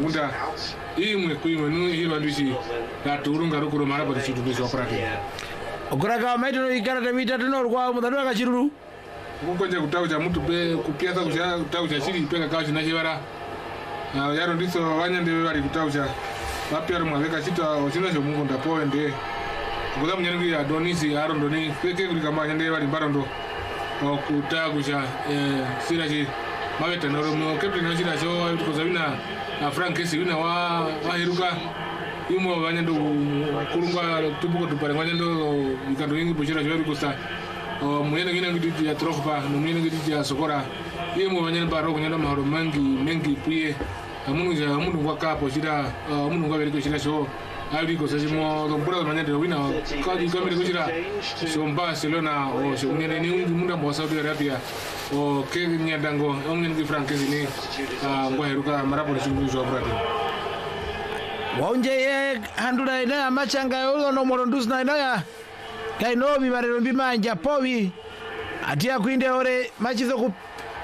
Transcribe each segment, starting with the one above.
unda imwe kuimwe nu hiro ndishi la turunga rukuru mara kwa chitu ndishi operate Kurakawa maito no ikarata mitatu no kwa mudadwa kachiruru kukonja kutau cha mtu be kupiasa kusha kutau cha shiri peka kawa chinachivara yaro ndiso wanyande wari kutau cha wapyaro mwaveka chita ochina shomungu ndapowe nde kukuza mnyangu ya donisi aro ndoni kweke kulika mwanyande wari mbarondo kutau cha sira chi maweta noromo captain no shira cho kuza wina Frank Kesi wina wa hiruka imo wanyando kurunga tubuko tupare wanyando ikando ingi boshira shwa bikosta muyene ngina ngidi ya trofa no muyene ngidi ya sokora imo wanyando baro kunyando mahoro mengi puye amungu waka boshira amungu ngabere koshira sho ali ko sejimo dombura wanyando wina kadi kamere koshira so Barcelona o so muyene ni munda mo Saudi Arabia o Kenya dango omnyengi Frank Kesi ni ngwa hiruka marapo singu zo brate waunje ye handula ina machanga yolo no morondus na ina kai no bi barero bi manja powi atia kuinde ore machizo ku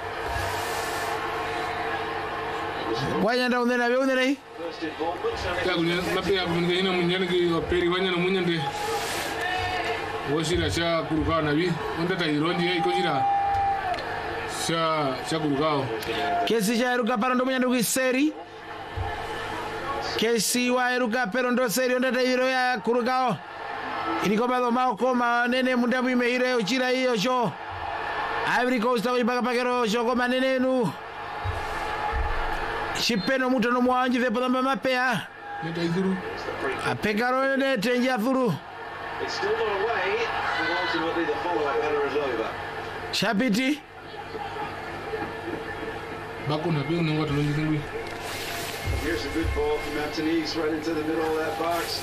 wanyanda unena be unena yi ka kunya mapya kunya ina munyana ki operi wanyana munyande woshira cha kuruka na bi onda ta irondi ye koshira cha kuruka Kesi cha ruka parando munyanda ku seri Kesi wa eruka pero ndo seri onda tayiro ya kurugao iliko bado mao koma nene munda mwime hire uchira hiyo sho Ivory Coast wa ibaka pakero sho koma nene nu shipeno muto no mwanji ve podamba mapea neta izuru apekaro ne tenja thuru Shapiti bakuna pe unengwa tulonjizingwi. Here's a good ball from Martinez right into the middle of that box.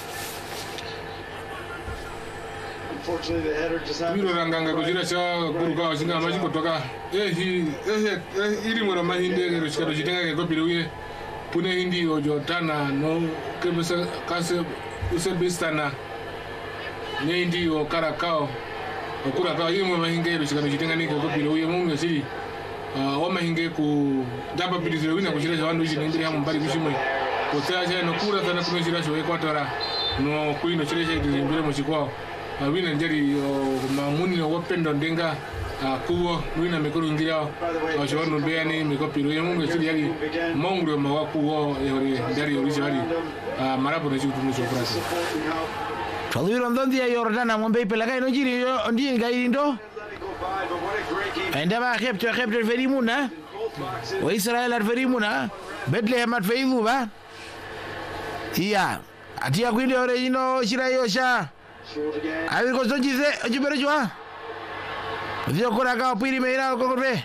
Unfortunately, the header just happened. Miro ranganga kujira cha kuruka washinga maji kutoka. Ili mwana mahinde ngero chikado chitenga ke kopiruye. Pune hindi ojotana no kebesa kase usebistana. Ne hindi o karakao. Okurakao ili mwana mahinge ngero chikado chitenga ke kopiruye mungu siri. Oma hinge ku daba bidizwe wina kushira cha wandu ishi nindiri hamu mbali kushimwe kotea cha no kura sana kumeshira cho ekwatora no kuino chire cha ndimbire mochikwao wina njeri mamuni no wapendo ndenga kuwo wina mikuru ngira cho wandu beani mikopiro yemungu chiri yali mongro mawakuwo yori ndari yori chari marapo na chitu mucho prasa Toliro ndondi ya Jordana ngombe ipelaka ino jiri ndi ngai ndo عندما خبت الفريمونة وإسرائيل الفريمونة Bethlehem الفريمونة هي أتيا كويني أوريجينو شرايوشا Ivory Coast onjize ojibere jwa Vio kuraka pili meira kokorbe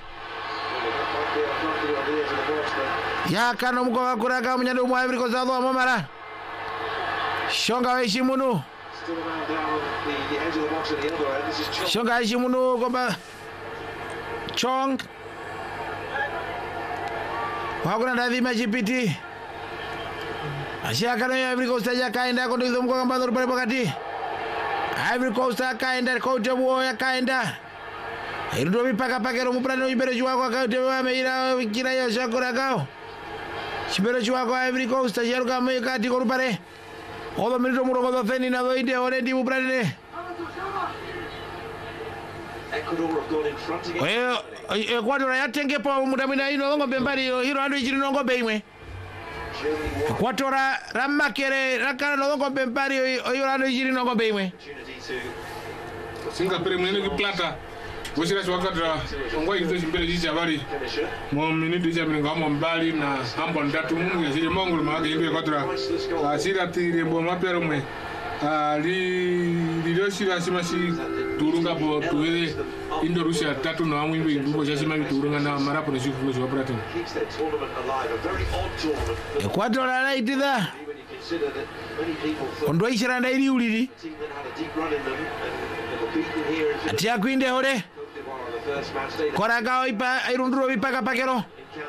Ya kano mko kuraka mnyando mwa Ivory Coast ado amamara Shonga waishimunu Shonga waishimunu koba Chong Wakuna ndadhi majipiti Asia kano ya Ivory Coast ya kaenda kondo hizo mko kamba dhuru pale pakati Ivory Coast ya kaenda kote buo ya kaenda Irudo mipaka pakero muprano ibere juwa kwa kaute wa meira kira ya shakura kao Shibere juwa kwa Ivory Coast ya ruka mwe kati koru pare Odo minuto muro kodo theni na doide oredi muprane Ecuador yatenge po mudamina ino ngombe mbali hiro andu ichiri ngombe imwe Ecuador ramakere rakana ngombe mbali hiro andu ichiri ngombe imwe Singa pere mwene ki plata Washira chwakatra Ongwa ikizo chimbele jicha bari Mo minuto icha mninga mo mbali na hambo ndatu mungu ya shiri mongulu maake hindu Ecuador Shira tiri mbo mapero mwe Lilo shira shimashi turunga po tuwele Indo Russia tatu na amwimbe indubo shashima turunga na marapo na shifu floshi wapratin Ecuador ala itida Ondo ishira nda ili ulili Atia kuinde hore Koragao ipa irunduro vipaka pakero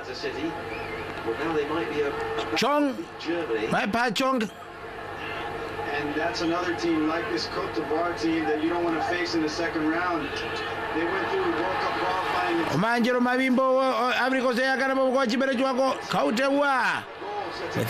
Chong Maipa Chong And that's another team like this Cote d'Ivoire team that you don't want to face in the second round. They went through the World Cup qualifying. Omanjero mavimbo Ivory Coast ya kana kwa chibere chwako kautewa